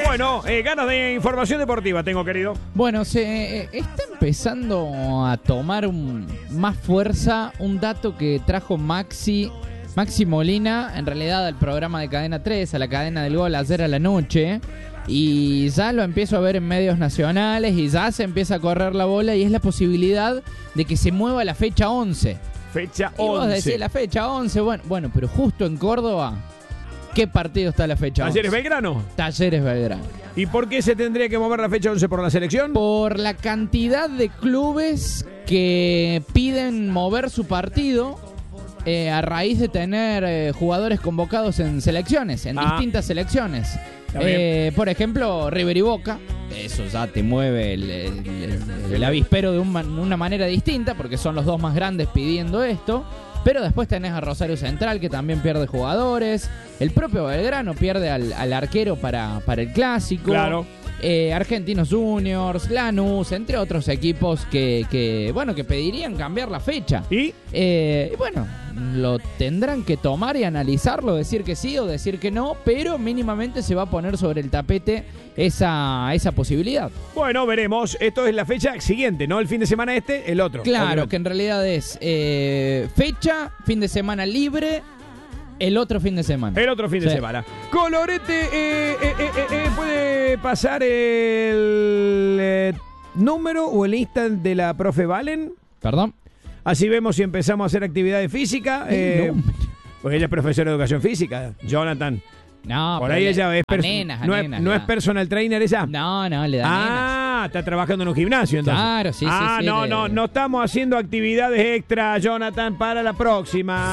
Bueno, ganas de información deportiva tengo, querido. Bueno, se está empezando a tomar más fuerza un dato que trajo Maxi Molina, en realidad al programa de Cadena 3, a la cadena del gol ayer a la noche, y ya lo empiezo a ver en medios nacionales y ya se empieza a correr la bola y es la posibilidad de que se mueva la fecha 11. Fecha Y vos 11. decís la fecha 11, bueno, pero justo en Córdoba, ¿qué partido está la fecha 11? ¿Talleres Belgrano? Talleres Belgrano. ¿Y por qué se tendría que mover la fecha 11 por la selección? Por la cantidad de clubes que piden mover su partido a raíz de tener jugadores convocados en selecciones, en distintas selecciones. Por ejemplo, River y Boca, eso ya te mueve el avispero de una manera distinta, porque son los dos más grandes pidiendo esto. Pero después tenés a Rosario Central, que también pierde jugadores. El propio Belgrano pierde al arquero para el Clásico. Claro. Argentinos Juniors, Lanús, entre otros equipos que pedirían cambiar la fecha. ¿Y? Bueno, lo tendrán que tomar y analizarlo, decir que sí o decir que no, pero mínimamente se va a poner sobre el tapete esa posibilidad. Bueno, veremos. Esto es la fecha siguiente, ¿no? El fin de semana el otro. Claro, obviamente. que en realidad es fecha, fin de semana libre, el otro fin de semana. El otro fin de semana. Colorete, ¿puede pasar el número o el Insta de la profe Valen? ¿Perdón? Así vemos si empezamos a hacer actividades físicas. Porque ella es profesora de educación física, Jonathan. No, por ahí ella es no es personal trainer ella. No, le da nenas. Está trabajando en un gimnasio entonces. Claro, sí. No estamos haciendo actividades extra, Jonathan, para la próxima.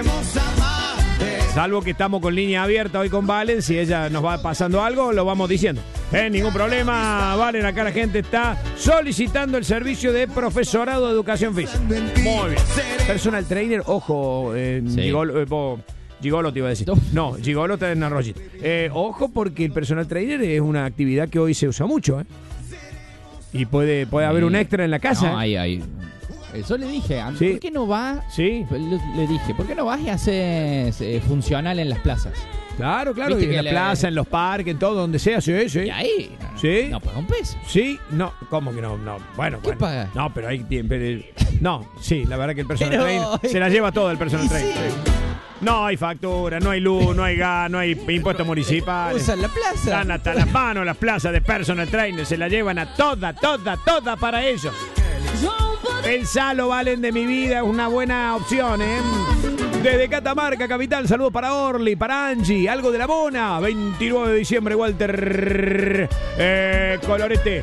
Salvo que estamos con línea abierta hoy con Valen, si ella nos va pasando algo, lo vamos diciendo. Ningún problema, Valen, acá la gente está solicitando el servicio de profesorado de educación física. Muy bien. Personal trainer, ojo, Gigolo te iba a decir. No, Gigolo está en Arroyito. Ojo, porque el personal trainer es una actividad que hoy se usa mucho, Y puede haber un extra en la casa. No, ahí. Eso le dije, sí. ¿Por qué no vas? Sí. Le dije, ¿por qué no vas y haces funcional en las plazas? Claro, y en la plaza, en los parques, en todo, donde sea, sí. Y ahí, no paga un peso. Sí, no, ¿cómo que no? Bueno, ¿Qué paga? No, pero hay tiempo. No, sí, la verdad que el personal trainer se la lleva todo el personal trainer. Sí. No hay factura, no hay luz, no hay gas, no hay impuestos municipales. Usan la plaza. Están hasta las manos las plazas de personal trainer, se la llevan a toda para ellos. Pensalo, Valen, de mi vida, es una buena opción, Desde Catamarca, capital, saludos para Orly, para Angie, algo de la Mona, 29 de diciembre, Walter, Colorete,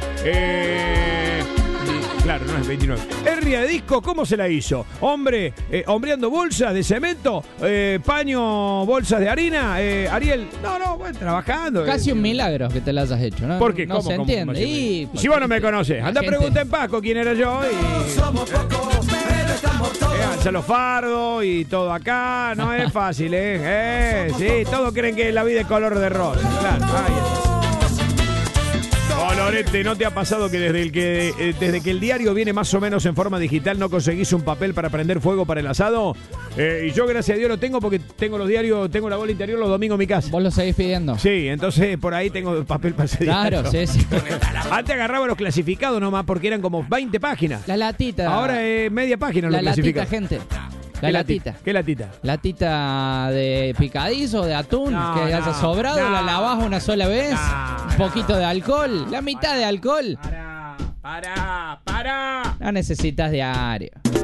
claro, no es 29. Herria de disco, ¿cómo se la hizo? Hombre, hombreando bolsas de cemento, paño, bolsas de harina, Ariel, bueno, trabajando. Casi un milagro que te la hayas hecho, ¿no? ¿Por qué? No ¿Cómo, se cómo, entiende. cómo si vos no me conocés, anda pregunta en Paco quién era yo alza los fardos y todo acá, no es fácil, sí, todos creen que la vida es color de rosa, claro, Colorete, ¿no te ha pasado que desde que el diario viene más o menos en forma digital no conseguís un papel para prender fuego para el asado? Y yo, gracias a Dios, lo tengo porque tengo los diarios, tengo la bola interior los domingos en mi casa. ¿Vos lo seguís pidiendo? Sí, entonces por ahí tengo papel para ese diario. Claro, sí. Antes agarraba los clasificados nomás porque eran como 20 páginas. La latita. Ahora es media página los clasificados. La latita, gente. La latita. ¿Qué latita? Latita de picadizo, de atún, que haya sobrado, la lavás una sola vez, un poquito de alcohol, la mitad de alcohol. Para. No necesitas diario.